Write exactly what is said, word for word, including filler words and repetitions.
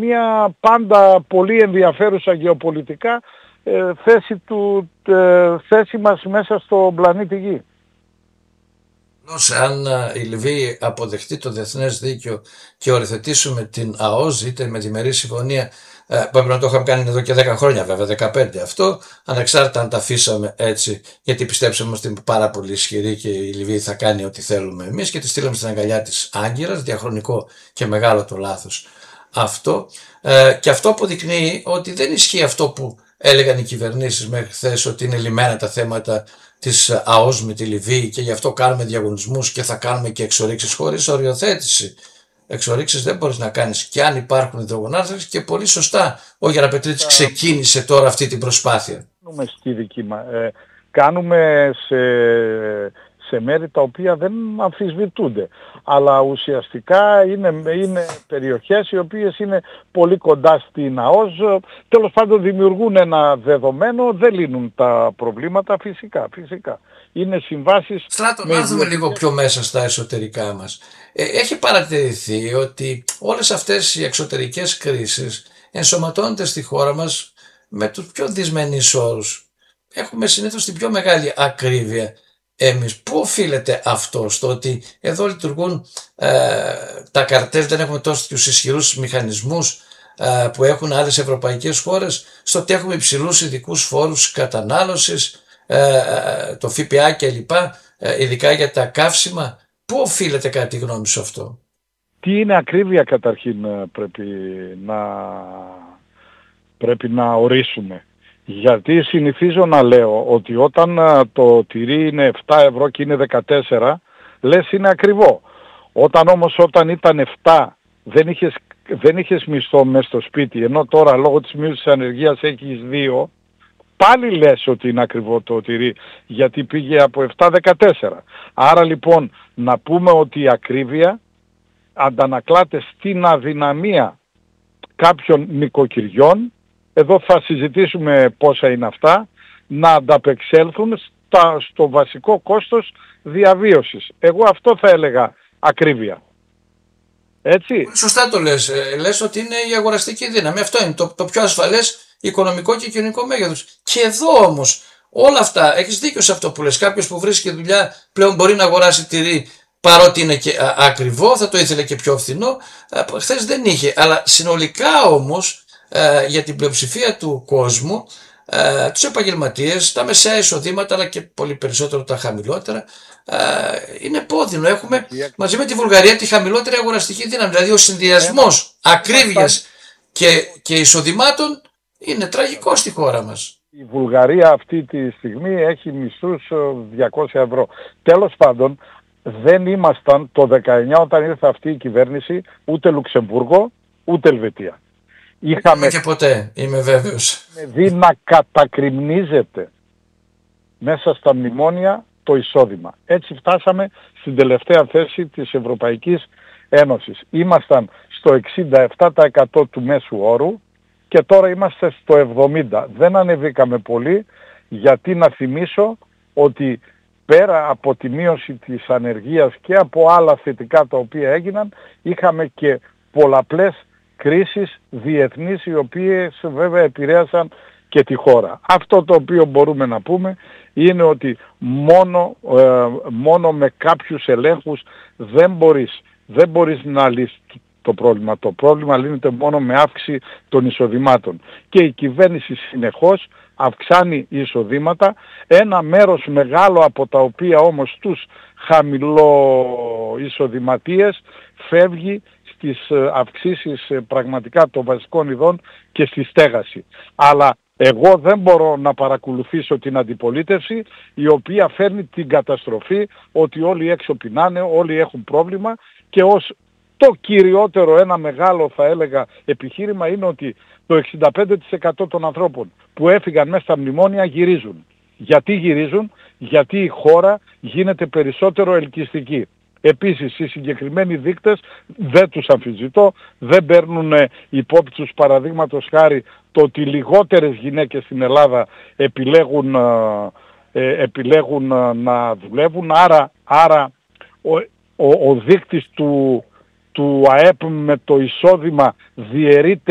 μια πάντα πολύ ενδιαφέρουσα γεωπολιτικά ε, θέση, του, ε, θέση μας μέσα στο πλανήτη Γη. Αν η Λιβύη αποδεχτεί το διεθνές δίκαιο και οριοθετήσουμε την ΑΟΣ, είτε με διμερή συμφωνία, που πρέπει να το είχαμε κάνει εδώ και δέκα χρόνια, βέβαια δεκαπέντε αυτό, ανεξάρτητα αν τα αφήσαμε έτσι, γιατί πιστέψαμε ότι είναι πάρα πολύ ισχυρή και η Λιβύη θα κάνει ό,τι θέλουμε εμείς και τη στείλαμε στην αγκαλιά της Άγκυρας, διαχρονικό και μεγάλο το λάθος αυτό. Ε, και αυτό αποδεικνύει ότι δεν ισχύει αυτό που έλεγαν οι κυβερνήσεις μέχρι χθες, ότι είναι λυμμένα τα θέματα της ΑΟΣ με τη Λιβύη και γι' αυτό κάνουμε διαγωνισμούς και θα κάνουμε και εξορίξεις. Χωρίς οριοθέτηση εξορίξεις δεν μπορείς να κάνεις, και αν υπάρχουν υδρογονάνθρακες, και πολύ σωστά ο Γεραπετρίτης ξεκίνησε τώρα αυτή την προσπάθεια. Κάνουμε στη δική μας, ε, κάνουμε σε, σε μέρη τα οποία δεν αμφισβητούνται, αλλά ουσιαστικά είναι, είναι περιοχές οι οποίες είναι πολύ κοντά στην ΑΟΣ, τέλος πάντων δημιουργούν ένα δεδομένο, δεν λύνουν τα προβλήματα φυσικά, φυσικά. Είναι συμβάσεις... Στράτο, να δούμε λίγο πιο μέσα στα εσωτερικά μας. Ε, έχει παρατηρηθεί ότι όλες αυτές οι εξωτερικές κρίσεις ενσωματώνονται στη χώρα μας με τους πιο δυσμενείς όρους. Έχουμε συνήθως την πιο μεγάλη ακρίβεια εμείς. Πού οφείλεται αυτό, στο ότι εδώ λειτουργούν ε, τα καρτέλ, δεν έχουμε τόσους ισχυρούς μηχανισμούς ε, που έχουν άλλες ευρωπαϊκές χώρες, στο ότι έχουμε υψηλούς ειδικούς φόρους κατανάλωσης, ε, το ΦΠΑ κλπ, ε, ειδικά για τα καύσιμα? Πού οφείλεται κατά τη γνώμη σου αυτό? Τι είναι ακρίβεια καταρχήν πρέπει να, πρέπει να ορίσουμε. Γιατί συνηθίζω να λέω ότι όταν το τυρί είναι επτά ευρώ και είναι δεκατέσσερα, λες είναι ακριβό. Όταν όμως όταν ήταν επτά δεν είχες, δεν είχες μισθό μες στο σπίτι, ενώ τώρα λόγω της μείωσης της ανεργίας έχεις δύο, πάλι λες ότι είναι ακριβό το τυρί, γιατί πήγε από επτά δεκατέσσερα. Άρα λοιπόν να πούμε ότι η ακρίβεια αντανακλάται στην αδυναμία κάποιων νοικοκυριών, εδώ θα συζητήσουμε πόσα είναι αυτά, να ανταπεξέλθουν στα, στο βασικό κόστος διαβίωσης. Εγώ αυτό θα έλεγα ακρίβεια. Έτσι. Σωστά το λες. Ε, λες ότι είναι η αγοραστική δύναμη. Αυτό είναι το, το πιο ασφαλές οικονομικό και κοινωνικό μέγεθος. Και εδώ όμως όλα αυτά, έχεις δίκιο σε αυτό που λες. Κάποιος που βρίσκει δουλειά πλέον μπορεί να αγοράσει τυρί, παρότι είναι και α, ακριβό, θα το ήθελε και πιο φθηνό. Χθες δεν είχε. Αλλά συνολικά όμως ε, για την πλειοψηφία του κόσμου, ε, τους επαγγελματίες, τα μεσαία εισοδήματα αλλά και πολύ περισσότερο τα χαμηλότερα, ε, είναι πόδινο. Έχουμε μαζί με τη Βουλγαρία τη χαμηλότερη αγοραστική δύναμη. Δηλαδή ο συνδυασμός ακρίβειας και, και εισοδημάτων είναι τραγικό στη χώρα μας. Η Βουλγαρία αυτή τη στιγμή έχει μισθούς διακόσια ευρώ. Τέλος πάντων, δεν ήμασταν το δεκαεννιά όταν ήρθε αυτή η κυβέρνηση ούτε Λουξεμβούργο ούτε Ελβετία. Είχαμε και ποτέ, είμαι βέβαιος. δει να κατακριμνίζεται μέσα στα μνημόνια το εισόδημα. Έτσι φτάσαμε στην τελευταία θέση της Ευρωπαϊκής Ένωσης. Ήμασταν στο εξήντα επτά τοις εκατό του μέσου όρου και τώρα είμαστε στο εβδομήντα τοις εκατό. Δεν ανεβήκαμε πολύ, γιατί να θυμίσω ότι πέρα από τη μείωση της ανεργίας και από άλλα θετικά τα οποία έγιναν, είχαμε και πολλαπλές κρίσεις διεθνείς οι οποίες βέβαια επηρέασαν και τη χώρα. Αυτό το οποίο μπορούμε να πούμε είναι ότι μόνο, ε, μόνο με κάποιους ελέγχους δεν μπορείς, δεν μπορείς να λύσεις το πρόβλημα. Το πρόβλημα λύνεται μόνο με αύξηση των εισοδημάτων. Και η κυβέρνηση συνεχώς αυξάνει εισοδήματα, ένα μέρος μεγάλο από τα οποία όμως τους χαμηλοεισοδηματίες φεύγει στις αυξήσεις πραγματικά των βασικών ειδών και στη στέγαση. Αλλά εγώ δεν μπορώ να παρακολουθήσω την αντιπολίτευση η οποία φέρνει την καταστροφή, ότι όλοι έξω πεινάνε, όλοι έχουν πρόβλημα, και ως το κυριότερο, ένα μεγάλο θα έλεγα επιχείρημα, είναι ότι το εξήντα πέντε τοις εκατό των ανθρώπων που έφυγαν μέσα στα μνημόνια γυρίζουν. Γιατί γυρίζουν? Γιατί η χώρα γίνεται περισσότερο ελκυστική. Επίσης οι συγκεκριμένοι δείκτες δεν τους αμφισβητώ, δεν παίρνουν υπόψη τους παραδείγματος χάρη το ότι λιγότερες γυναίκες στην Ελλάδα επιλέγουν, ε, επιλέγουν να δουλεύουν, άρα, άρα ο, ο, ο δείκτης του, του ΑΕΠ με το εισόδημα διαιρείται